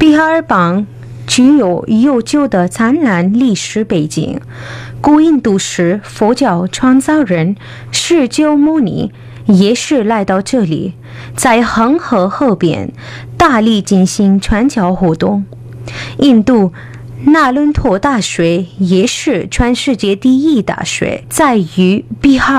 比哈尔邦具有悠久的灿烂历史背景，古印度是佛教创造人释迦牟尼也是来到这里，在恒河河边大力进行传教活动。印度纳伦托大学也是全世界第一大学，在于比哈